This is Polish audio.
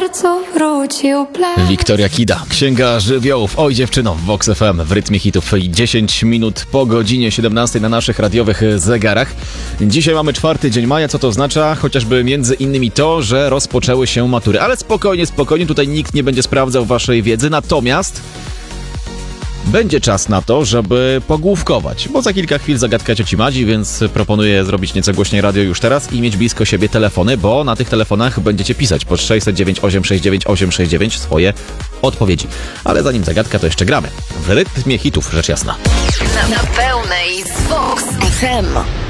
sercu wrócił plan. Wiktoria Kida, Księga Żywiołów. Oj dziewczyno, w Vox FM w rytmie hitów. 10 minut po godzinie 17 na naszych radiowych zegarach. Dzisiaj mamy 4 dzień maja, co to oznacza? Chociażby między innymi to, że rozpoczęły się matury. Ale spokojnie, tutaj nikt nie będzie sprawdzał waszej wiedzy, natomiast będzie czas na to, żeby pogłówkować, bo za kilka chwil zagadka cioci Madzi, więc proponuję zrobić nieco głośniej radio już teraz i mieć blisko siebie telefony, bo na tych telefonach będziecie pisać pod 609 869 869 swoje odpowiedzi. Ale zanim zagadka, to jeszcze gramy. W rytmie hitów, rzecz jasna. Na pełnej z Vox FM.